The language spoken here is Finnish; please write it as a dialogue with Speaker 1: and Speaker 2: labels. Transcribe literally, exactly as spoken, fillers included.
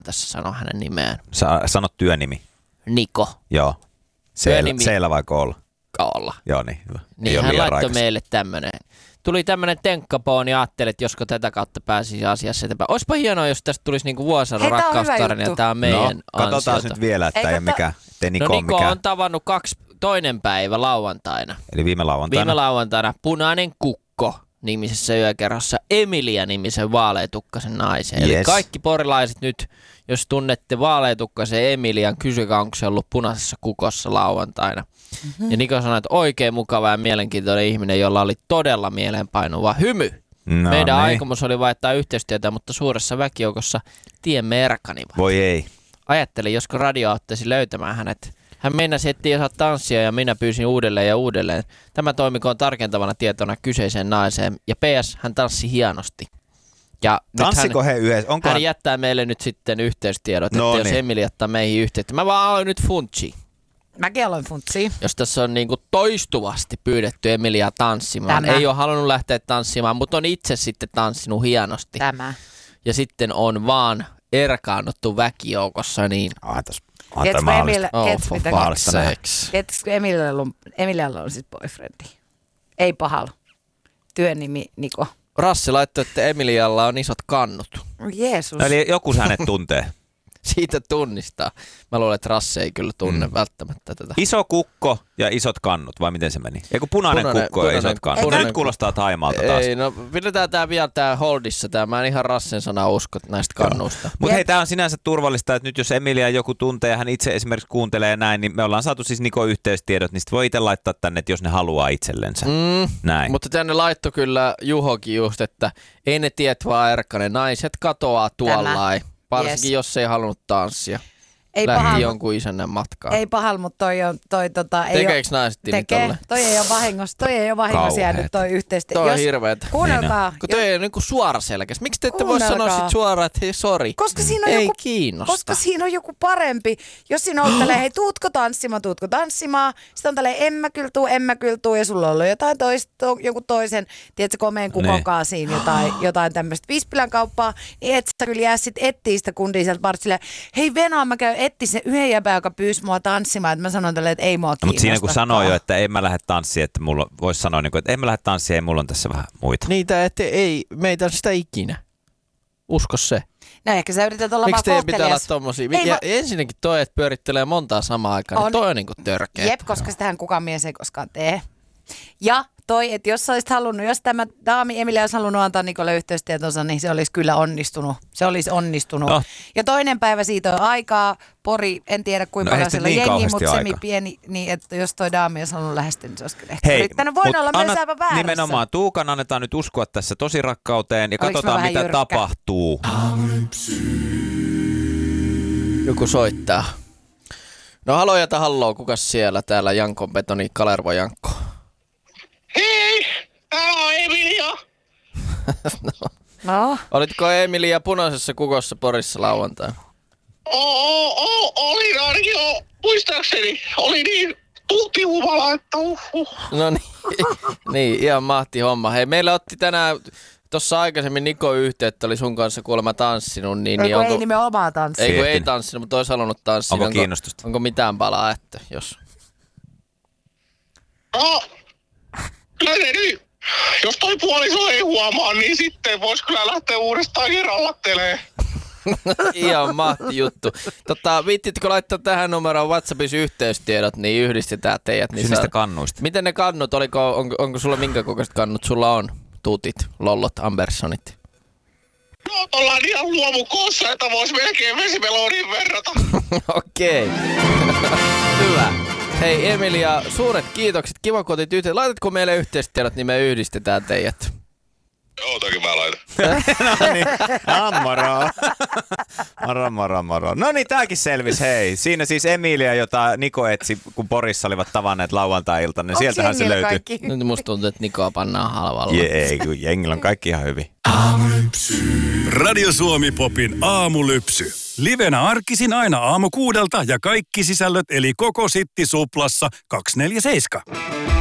Speaker 1: tässä sano hänen nimeään.
Speaker 2: Sa- sano työnimi.
Speaker 1: Niko.
Speaker 2: Joo.
Speaker 1: Työnimi.
Speaker 2: Seillä vai koolla?
Speaker 1: Koolla.
Speaker 2: Joo, niin hyvä.
Speaker 1: Niin hän laittoi meille tämmönen. Tuli tämmönen tenkkapoo, niin ajattelin, että josko tätä kautta pääsisi asiassa eteenpäin. Olisipa hienoa, jos tästä tulisi niinku Vuosaaren rakkaustarina, ja tää on meidän
Speaker 2: no, katsotaan
Speaker 1: ansiota.
Speaker 2: nyt vielä, että ei, ei mikä. Te Niko,
Speaker 1: no Niko
Speaker 2: mikä.
Speaker 1: on tavannut kaksi, toinen päivä lauantaina.
Speaker 2: Eli viime lauantaina.
Speaker 1: Viime lauantaina Punainen kukko nimisessä yökerhossa Emilia-nimisen vaaleetukkasen naisen. Yes. Eli kaikki porilaiset nyt, jos tunnette vaaleetukkasen Emilian, kysykää, onko se ollut Punaisessa kukossa lauantaina. Mm-hmm. Ja Niko sanoi, että oikein mukava ja mielenkiintoinen ihminen, jolla oli todella mieleenpainuva hymy. No, Meidän niin. aikomus oli vaihtaa yhteistyötä, mutta suuressa väkijoukossa tiemme erkanivat.
Speaker 2: Voi ei.
Speaker 1: Ajattelin, josko radio auttaisi löytämään hänet. Hän meinasi, ettei osaa tanssia ja minä pyysin uudelleen ja uudelleen. Tämä toimikoon tarkentavana tietona kyseiseen naiseen. Ja P S, hän tanssi hienosti. Ja
Speaker 2: tanssiko he yhdessä?
Speaker 1: Onko hän, hän jättää meille nyt sitten yhteystiedot, no että niin. jos Emilia ottaa meihin yhteyttä. Mä vaan aloin nyt funtsia.
Speaker 3: Mäkin aloin funtsia.
Speaker 1: Jos tässä on niinku toistuvasti pyydetty Emiliaa tanssimaan. Tämä. Ei ole halunnut lähteä tanssimaan, mutta on itse sitten tanssinut hienosti.
Speaker 3: Tämä.
Speaker 1: Ja sitten on vaan erkaannuttu väkijoukossa niin...
Speaker 2: Aatas.
Speaker 3: Tiedätkö Emilia,
Speaker 1: oh,
Speaker 3: tiedätkö Emilialla on, Emilialla on sit boyfriendi? Ei pahalla. Työnimi Niko.
Speaker 1: Rassi laittoi, että Emilialla on isot kannut.
Speaker 3: Jeesus.
Speaker 2: Eli joku hänet tuntee.
Speaker 1: Siitä tunnistaa. Mä luulen, että Rasse ei kyllä tunne mm. välttämättä tätä.
Speaker 2: Iso kukko ja isot kannut, vai miten se meni? Eiku punainen, punainen kukko punainen, ja isot kannut. Punainen, nyt kuulostaa Taimaalta taas.
Speaker 1: Ei, no pidetään tää vielä tää holdissa. Tää. Mä en ihan Rassen sanaa usko näistä kannuista.
Speaker 2: Mutta hei, tää on sinänsä turvallista, että nyt jos Emilia joku tuntee ja hän itse esimerkiksi kuuntelee näin, niin me ollaan saatu siis Niko yhteystiedot, niin sit voi itse laittaa tänne, että jos ne haluaa itsellensä. Mm, näin.
Speaker 1: Mutta tänne laittoi kyllä Juhokin just, että ei ne tiet vaan erkkane, naiset katoaa tuollain. Varsinkin yes. jos ei halunnut tanssia.
Speaker 3: Ei
Speaker 1: lähti
Speaker 3: pahal,
Speaker 1: jonkun isännän matkaan.
Speaker 3: Ei pahal, mutta toi on... Toi, tota,
Speaker 1: tekeekö naiset tilin tolle?
Speaker 3: Toi ei ole vahingossa, toi ei ole vahingossa jäänyt toi yhteistyö.
Speaker 1: Toi on hirveetä.
Speaker 3: Kuunnelkaa.
Speaker 1: Niin kun toi ei ole niinku suoraselkäs. Miksi te ette voi sanoa sit suoraan, että hei sori,
Speaker 3: koska siinä on
Speaker 1: ei
Speaker 3: joku,
Speaker 1: kiinnosta.
Speaker 3: Koska siinä on joku parempi. Jos siinä on tälleen, hei tuutko tanssimaan, tuutko tanssimaan. Sitten on tälleen, en mä kyllä tuu, en mä kyllä tuu. Ja sulla on ollut jotain toista, joku toisen, tiedätkö, komeen kukokaa siinä jotain, jotain tämmöistä viispilän kauppaa. Niin et sä kyllä jää sit ettiin sitä kundia sieltä vartsilleen. Hei Venä, mä käyn etsiä sen yhden jäbä, joka pyysi mua tanssimaan, että mä sanon tälle, että ei mua kiinnosta.
Speaker 2: No, mutta siinä kun sanoo jo, että en mä lähde tanssiin, että mulla voisi sanoa, että en mä lähde tanssiin, ei mulla on tässä vähän muita.
Speaker 1: Niitä, että ei, meitä on sitä ikinä. Usko se.
Speaker 3: No ehkä sä yrität olla
Speaker 1: miksi
Speaker 3: vaan
Speaker 1: kohtelias. Miksi teidän pitää olla tommosia? Ja mä... ensinnäkin toi, että pyörittelee montaa samaan aikaan, niin toi on niinku törkeä.
Speaker 3: Jep, koska sitähän kukaan mies ei koskaan tee. Ja toi, että jos sä olisit halunnut, jos tämä daami Emilia olisi halunnut antaa Nikolle yhteystietonsa, niin se olisi kyllä onnistunut. Se olisi onnistunut. No. Ja toinen päivä siitä on aikaa. Pori, en tiedä kuinka no, paljon siellä niin jengi, mutta semi pieni, niin että jos toi daami olisi halunnut lähestyä, niin se olisi kyllä ehkä yrittänyt. Voin olla myös aivan väärässä.
Speaker 2: Nimenomaan Tuukan annetaan nyt uskoa tässä tosi rakkauteen ja Oliko katsotaan mitä jyrkkä? Tapahtuu.
Speaker 1: Joku soittaa. No haloja tai halloo, kukas siellä? Täällä Jankon betoni, Kalervo Jankko.
Speaker 4: Hei, täällä on Emilia.
Speaker 1: no.
Speaker 3: no.
Speaker 1: Olitko Emilia Punaisessa kukossa Porissa lauantaina?
Speaker 4: Oo, oo, olin ainakin jo, muistaakseni. Oli niin tultihumala, että uhuh.
Speaker 1: No niin, niin, ihan mahti homma. Hei, meillä otti tänään tuossa aikaisemmin Niko yhteyttä, oli sun kanssa kuulemma tanssinut. Niin, niin onko,
Speaker 3: ei nimenomaan tanssinut.
Speaker 1: Ei kun ei tanssinut, mutta olisi halunnut tanssia.
Speaker 2: Onko,
Speaker 1: onko
Speaker 2: kiinnostusta?
Speaker 1: Onko mitään palaa, että jos...
Speaker 4: No, kyllä ne nyt, jos toi puoliso ei huomaa, niin sitten vois kyllä lähteä uudestaan kerrallattelemaan.
Speaker 1: Ihan mahti juttu. Tota, viittitkö laittaa tähän numeroon WhatsAppissa yhteystiedot, niin yhdistetään teidät. Niin
Speaker 2: Sinistä kannuista.
Speaker 1: Miten ne kannut, oliko, onko, onko sulla minkä kokoiset kannut sulla on? Tuutit, lollot, Ambersonit.
Speaker 4: No, ollaan ihan luomukoossa, että vois melkein vesimeloniin verrata.
Speaker 1: Okei. Hyvä. Hei Emilia, suuret kiitokset. Kiva kun otit yhteen. Laitatko meille yhteistiedot, niin me yhdistetään teidät.
Speaker 4: Joo, toki mä laitan.
Speaker 2: No niin, moro. Moro, moro, moro. No niin, tääkin selvisi, hei. Siinä siis Emilia, jota Niko etsi, kun Porissa olivat tavanneet lauantai-iltana, niin sieltähän se löytyi.
Speaker 3: Kaikki?
Speaker 1: Nyt musta tuntuu, että Nikoa pannaan halvalla.
Speaker 2: Je, ei, kun jengillä on kaikki ihan hyvin.
Speaker 5: Aamulypsy. Radio Suomi Popin aamulypsy. Livenä arkisin aina aamu kuudelta ja kaikki sisällöt eli koko Sitti Suplassa kaksikymmentäneljä seitsemän.